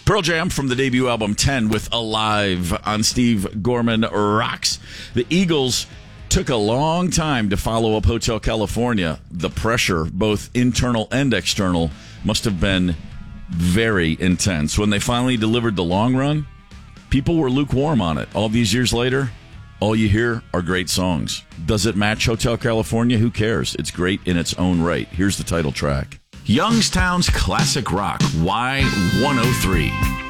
Pearl Jam from the debut album 10 with Alive on Steve Gorman Rocks. The Eagles took a long time to follow up Hotel California. The pressure, both internal and external, must have been very intense. When they finally delivered the long run, people were lukewarm on it. All these years later, all you hear are great songs. Does it match Hotel California? Who cares? It's great in its own right. Here's the title track. Youngstown's classic rock, Y103.